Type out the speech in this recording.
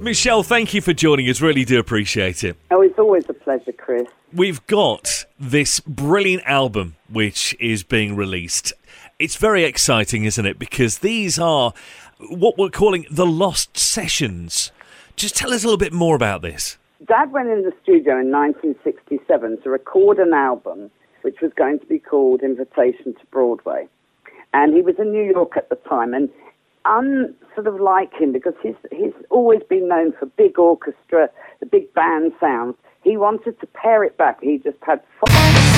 Michelle, thank you for joining us. Really do appreciate it. Oh, it's always a pleasure, Chris. We've got this brilliant album which is being released. It's very exciting, isn't it? Because these are what we're calling the Lost Sessions. Just tell us a little bit more about this. Dad went in the studio in 1967 to record an album which was going to be called Invitation to Broadway. And he was in New York at the time, and sort of like him, because he's always been known for big orchestra, the big band sounds. He wanted to pare it back. He just had